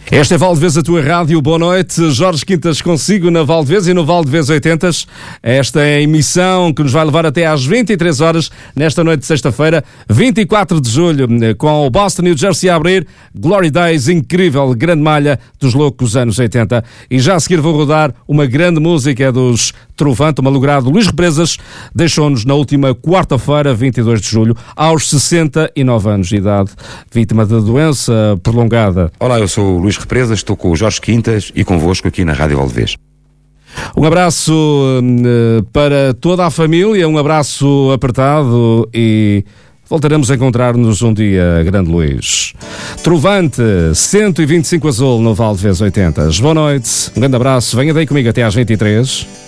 Esta é Valdevez, a tua rádio. Boa noite. Jorge Quintas consigo na Valdevez e no Valdevez 80. Esta é a emissão que nos vai levar até às 23 horas, nesta noite de sexta-feira, 24 de julho, com o Boston, New Jersey a abrir. Glory Days, incrível, grande malha dos loucos anos 80. E já a seguir vou rodar uma grande música dos Trovante, o malogrado Luís Represas. Deixou-nos na última quarta-feira, 22 de julho, aos 69 anos de idade, vítima de doença prolongada. Olá, eu sou o Luís Represas, estou com o Jorge Quintas e convosco aqui na Rádio Valdevez. Um abraço para toda a família, um abraço apertado e voltaremos a encontrar-nos um dia, grande Luís. Trovante, 125 azul no Valdevez 80. Boa noite, um grande abraço, venha daí comigo até às 23.